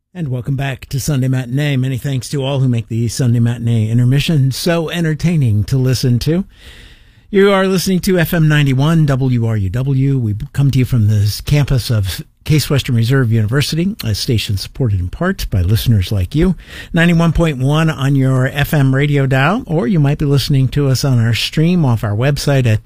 And welcome back to Sunday Matinee. Many thanks to all who make the Sunday Matinee intermission so entertaining to listen to. You are listening to FM 91 WRUW. We come to you from the campus of Case Western Reserve University, a station supported in part by listeners like you. 91.1 on your FM radio dial, or you might be listening to us on our stream off our website at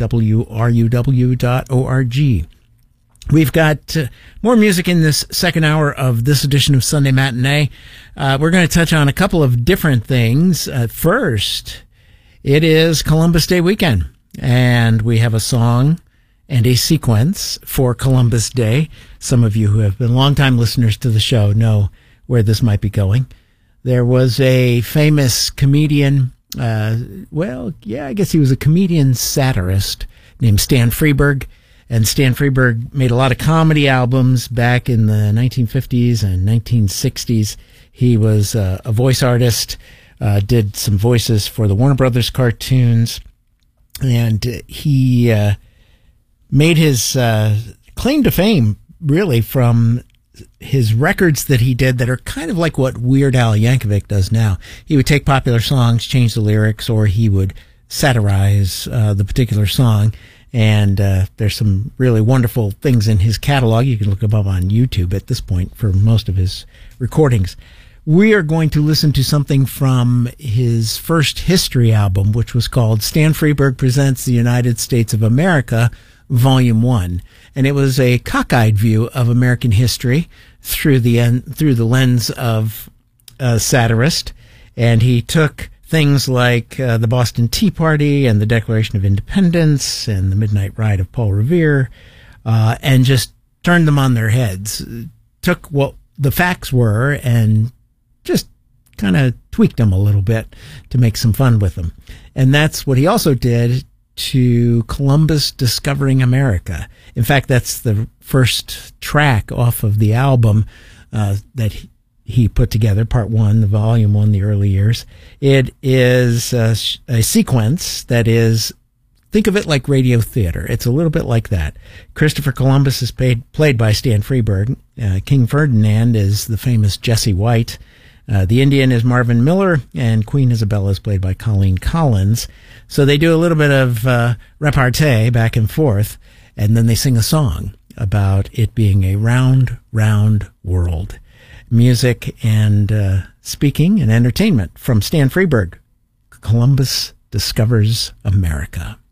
wruw.org. We've got more music in this second hour of this edition of Sunday Matinee. We're going to touch on a couple of different things. First, it is Columbus Day weekend, and we have a song and a sequence for Columbus Day. Some of you who have been longtime listeners to the show know where this might be going. There was a famous comedian, I guess he was a comedian satirist named Stan Freberg. And Stan Freberg made a lot of comedy albums back in the 1950s and 1960s. He was a voice artist, did some voices for the Warner Brothers cartoons, and he made his claim to fame really from his records that he did that are kind of like what Weird Al Yankovic does now. He would take popular songs, change the lyrics, or he would satirize the particular song. And there's some really wonderful things in his catalog. You can look him up on YouTube at this point for most of his recordings. We are going to listen to something from his first history album, which was called Stan Freberg Presents the United States of America, Volume 1. And it was a cockeyed view of American history through the lens of a satirist. And he took things like the Boston Tea Party and the Declaration of Independence and the Midnight Ride of Paul Revere, and just turned them on their heads, took what the facts were and just kind of tweaked them a little bit to make some fun with them. And that's what he also did to Columbus Discovering America. In fact, that's the first track off of the album that he put together, part one, the volume one, the early years. It is a sequence that is, think of it like radio theater. It's a little bit like that. Christopher Columbus is played by Stan Freberg. King Ferdinand is the famous Jesse White. The Indian is Marvin Miller, and Queen Isabella is played by Colleen Collins. So they do a little bit of repartee back and forth, and then they sing a song about it being a round, round world. Music and speaking and entertainment from Stan Freberg. Columbus Discovers America.